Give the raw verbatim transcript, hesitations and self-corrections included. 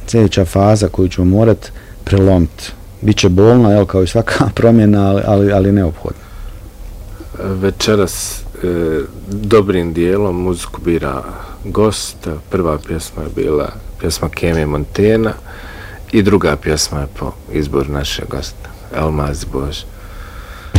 sljedeća faza koju ćemo morati prelomiti. Biće bolna, jel, kao i svaka promjena, ali, ali, ali neophodna. Večeras e, dobrim dijelom muziku bira gost. Prva pjesma je bila pjesma Kemije Montena i druga pjesma je po izboru našeg gosta, Elmazi Bože.